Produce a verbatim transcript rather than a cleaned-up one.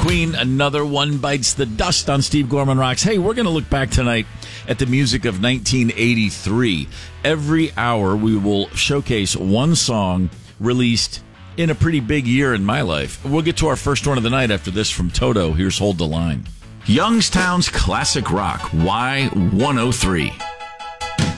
between. Another one bites the dust on Steve Gorman Rocks. Hey, we're going to look back tonight at the music of nineteen eighty-three. Every hour, we will showcase one song released in a pretty big year in my life. We'll get to our first one of the night after this from Toto. Here's Hold the Line. Youngstown's Classic Rock, Y one oh three.